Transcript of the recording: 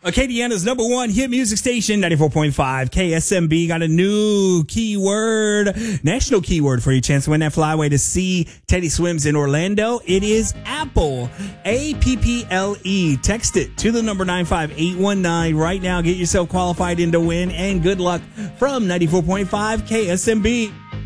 Acadiana's number one hit music station, 94.5 KSMB, got a new keyword, national keyword for your chance to win that flyway to see Teddy Swims in Orlando. It is Apple, APPLE. Text it to the number 95819 right now. Get yourself qualified in to win, and good luck from 94.5 KSMB.